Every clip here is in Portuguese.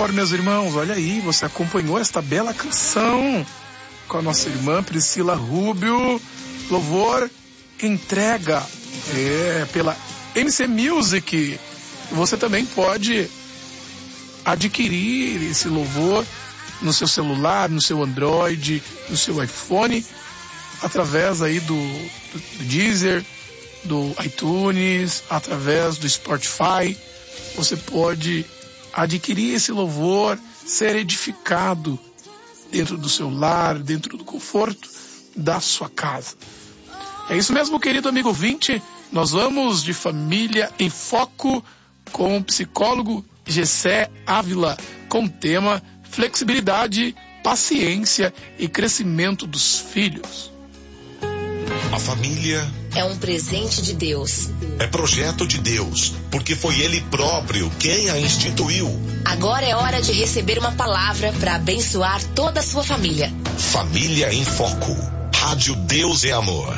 louvor, meus irmãos. Olha aí, você acompanhou esta bela canção com a nossa irmã Priscila Rubio. Louvor entrega pela MC Music. Você também pode adquirir esse louvor no seu celular, no seu Android, no seu iPhone, através aí do Deezer, do iTunes, através do Spotify. Você pode adquirir esse louvor, ser edificado dentro do seu lar, dentro do conforto da sua casa. É isso mesmo, querido amigo ouvinte. Nós vamos de Família em Foco com o psicólogo Gessé Ávila, com o tema flexibilidade, paciência e crescimento dos filhos. A família é um presente de Deus. É projeto de Deus, porque foi Ele próprio quem a instituiu. Agora é hora de receber uma palavra para abençoar toda a sua família. Família em Foco. Rádio Deus é Amor.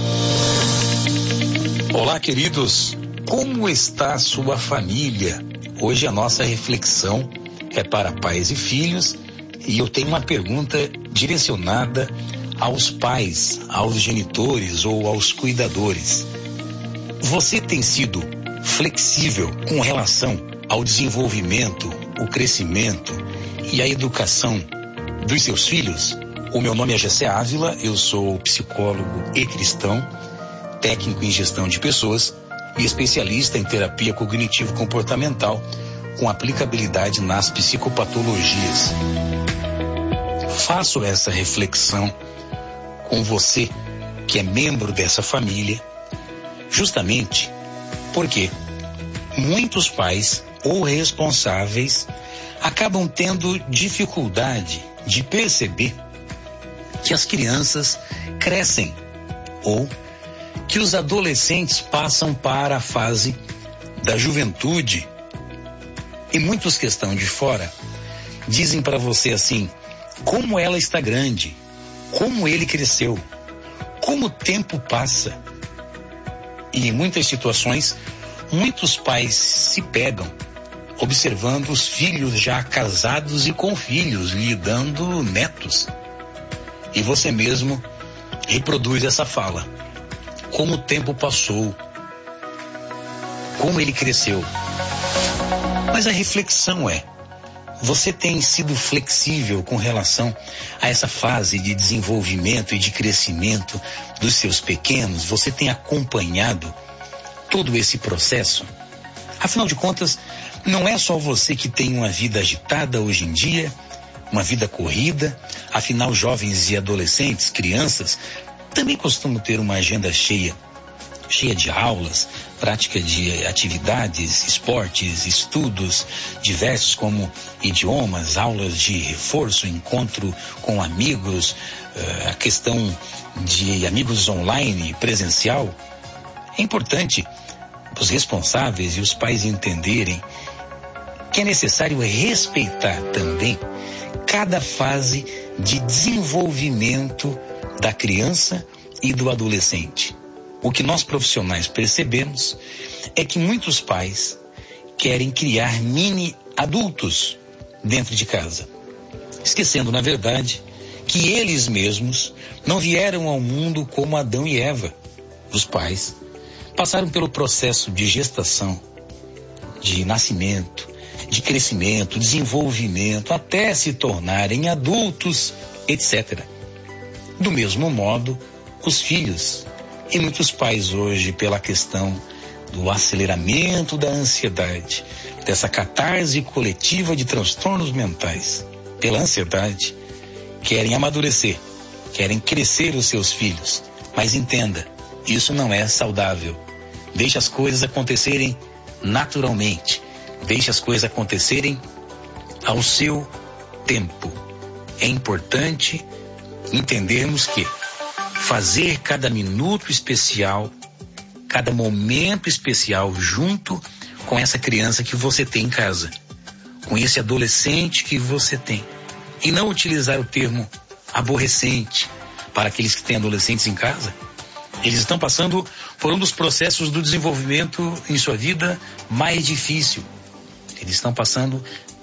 Olá, queridos. Como está a sua família? Hoje a nossa reflexão é para pais e filhos e eu tenho uma pergunta direcionada aos pais, aos genitores ou aos cuidadores. Você tem sido flexível com relação ao desenvolvimento, o crescimento e a educação dos seus filhos? O meu nome é Gessé Ávila, eu sou psicólogo e cristão, técnico em gestão de pessoas e especialista em terapia cognitivo-comportamental com aplicabilidade nas psicopatologias. Faço essa reflexão com você que é membro dessa família, justamente porque muitos pais ou responsáveis acabam tendo dificuldade de perceber que as crianças crescem ou que os adolescentes passam para a fase da juventude e muitos que estão de fora dizem para você assim: como ela está grande, como ele cresceu, como o tempo passa. E em muitas situações, muitos pais se pegam observando os filhos já casados e com filhos, lhe dando netos. E você mesmo reproduz essa fala. Como o tempo passou, como ele cresceu. Mas a reflexão é: você tem sido flexível com relação a essa fase de desenvolvimento e de crescimento dos seus pequenos? Você tem acompanhado todo esse processo? Afinal de contas, não é só você que tem uma vida agitada hoje em dia, uma vida corrida. Afinal, jovens e adolescentes, crianças, também costumam ter uma agenda cheia de aulas, prática de atividades, esportes, estudos diversos como idiomas, aulas de reforço, encontro com amigos, a questão de amigos online, presencial. É importante os responsáveis e os pais entenderem que é necessário respeitar também cada fase de desenvolvimento da criança e do adolescente. O que nós profissionais percebemos é que muitos pais querem criar mini adultos dentro de casa, esquecendo, na verdade, que eles mesmos não vieram ao mundo como Adão e Eva. Os pais passaram pelo processo de gestação, de nascimento, de crescimento, desenvolvimento, até se tornarem adultos, etc. Do mesmo modo, os filhos. E muitos pais hoje, pela questão do aceleramento da ansiedade, dessa catarse coletiva de transtornos mentais, pela ansiedade, querem amadurecer, querem crescer os seus filhos. Mas entenda, isso não é saudável. Deixe as coisas acontecerem naturalmente. Deixe as coisas acontecerem ao seu tempo. É importante entendermos que fazer cada minuto especial, cada momento especial junto com essa criança que você tem em casa, com esse adolescente que você tem. E não utilizar o termo aborrecente para aqueles que têm adolescentes em casa. Eles estão passando por um dos processos do desenvolvimento em sua vida mais difícil. Eles estão passando